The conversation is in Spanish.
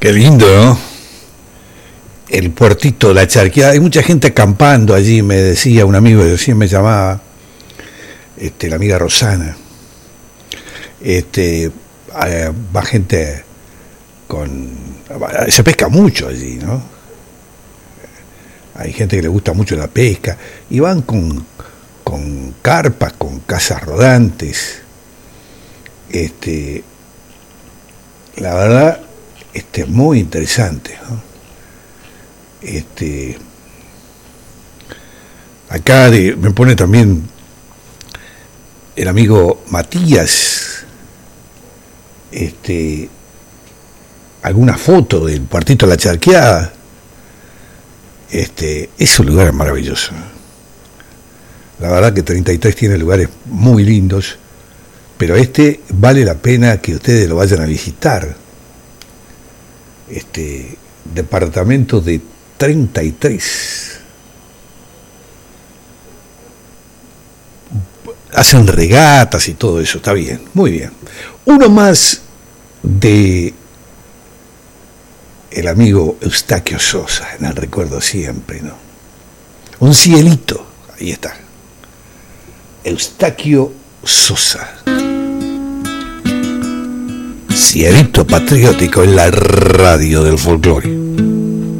Qué lindo, ¿no? El puertito, la charqueada. Hay mucha gente acampando allí, me decía un amigo que recién me llamaba, la amiga Rosana. Va gente se pesca mucho allí, ¿no? Hay gente que le gusta mucho la pesca y van con carpas, con casas rodantes. La verdad, es muy interesante, ¿no? Acá me pone también el amigo Matías, alguna foto del Puertito de la Charqueada. Es un lugar maravilloso. La verdad que 33 tiene lugares muy lindos, pero vale la pena que ustedes lo vayan a visitar. Departamento de 33. Hacen regatas y todo eso, está bien, muy bien. Uno más de el amigo Eustaquio Sosa, en el recuerdo siempre, ¿no? Un cielito, ahí está. Eustaquio Sosa. Cielito patriótico en la radio del folclore.